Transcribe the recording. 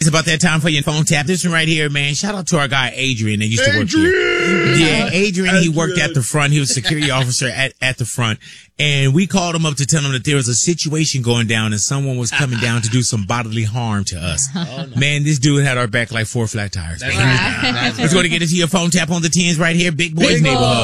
about that time for your phone tap. This one right here, man. Shout out to our guy Adrian that used to work here. Yeah, Adrian. He worked at the front. He was a security officer at the front. And we called him up to tell him that there was a situation going down and someone was coming down to do some bodily harm to us. Oh, no. Man, this dude had our back like 4 flat tires. Let's go to get into your phone tap on the 10s right here. Big Boys Neighborhood.